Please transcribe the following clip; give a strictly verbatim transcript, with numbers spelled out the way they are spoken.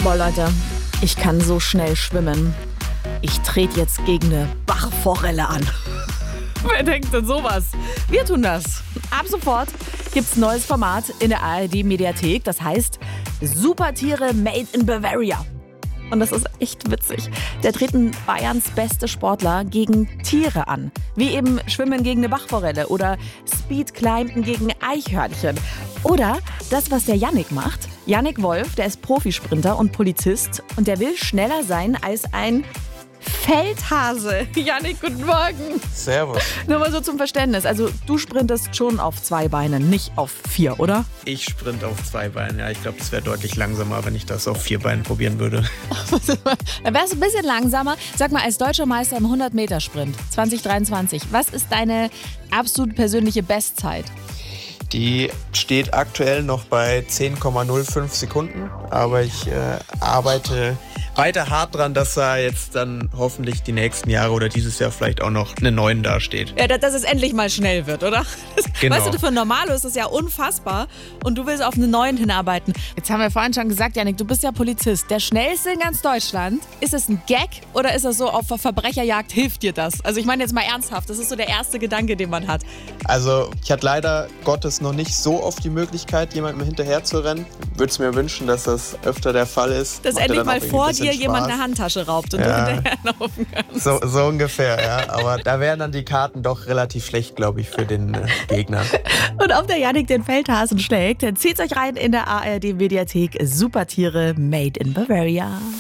Boah, Leute, ich kann so schnell schwimmen. Ich trete jetzt gegen eine Bachforelle an. Wer denkt denn sowas? Wir tun das. Ab sofort gibt's ein neues Format in der A R D-Mediathek. Das heißt Supertiere Made in Bavaria. Und das ist echt witzig. Da treten Bayerns beste Sportler gegen Tiere an. Wie eben Schwimmen gegen eine Bachforelle oder Speedclimben gegen Eichhörnchen. Oder das, was der Yannick macht. Yannick Wolf, der ist Profisprinter und Polizist. Und der will schneller sein als ein Feldhase. Yannick, guten Morgen. Servus. Nur mal so zum Verständnis. Also du sprintest schon auf zwei Beinen, nicht auf vier, oder? Ich sprinte auf zwei Beinen. Ja, ich glaube, es wäre deutlich langsamer, wenn ich das auf vier Beinen probieren würde. Dann wärst du ein bisschen langsamer. Sag mal, als deutscher Meister im hundert-Meter-Sprint zwanzig dreiundzwanzig, was ist deine absolut persönliche Bestzeit? Die steht aktuell noch bei zehn Komma null fünf Sekunden, aber ich äh, arbeite weiter hart dran, dass da jetzt dann hoffentlich die nächsten Jahre oder dieses Jahr vielleicht auch noch eine neun dasteht. Ja, dass es endlich mal schnell wird, oder? Genau. Weißt du, für ein Normalo ist das ja unfassbar und du willst auf eine neun hinarbeiten. Jetzt haben wir vorhin schon gesagt, Yannick, du bist ja Polizist, der schnellste in ganz Deutschland. Ist es ein Gag oder ist das so, auf der Verbrecherjagd hilft dir das? Also ich meine jetzt mal ernsthaft, das ist so der erste Gedanke, den man hat. Also ich hatte leider Gottes noch nicht so oft die Möglichkeit, jemandem hinterher zu rennen. Würde es mir wünschen, dass das öfter der Fall ist. Dass Macht endlich dann mal auch irgendwie vor ein bisschen dir jemand Spaß. eine Handtasche raubt und Ja. du hinterherlaufen kannst. So, so ungefähr, ja. Aber da wären dann die Karten doch relativ schlecht, glaube ich, für den äh, Gegner. Und ob der Yannick den Feldhasen schlägt, zieht's euch rein in der A R D-Mediathek Supertiere Made in Bavaria.